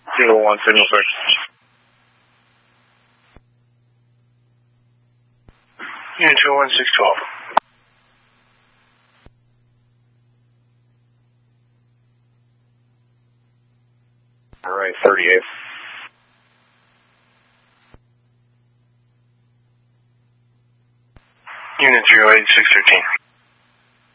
Kilo 1, signal 6. Unit 201, 612. Alright, 38. Unit 308, 613.